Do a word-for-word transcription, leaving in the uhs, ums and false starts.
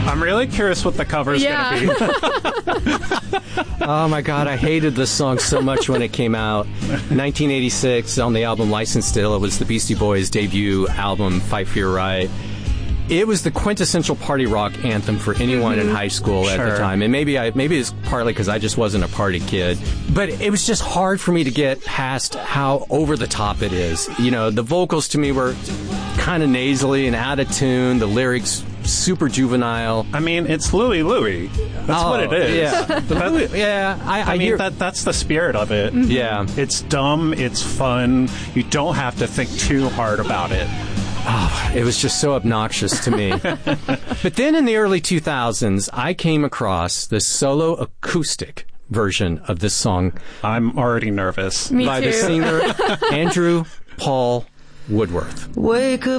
I'm really curious what the cover's Yeah. going to be. Oh my God, I hated this song so much when it came out. nineteen eighty-six, on the album Licensed to Ill, it was the Beastie Boys' debut album, Fight for Your Right. It was the quintessential party rock anthem for anyone mm-hmm. in high school at Sure. the time. And maybe I maybe it's partly because I just wasn't a party kid. But it was just hard for me to get past how over the top it is. You know, the vocals to me were kind of nasally and out of tune. The lyrics super juvenile. I mean, it's Louie Louie. That's oh, what it is. Yeah, that, yeah. I, I, I mean, hear, that that's the spirit of it. Mm-hmm. Yeah. It's dumb. It's fun. You don't have to think too hard about it. Oh, it was just so obnoxious to me. But then in the early two thousands, I came across the solo acoustic version of this song. I'm already nervous. Me by too. the singer Andrew Paul Woodworth. Wake up.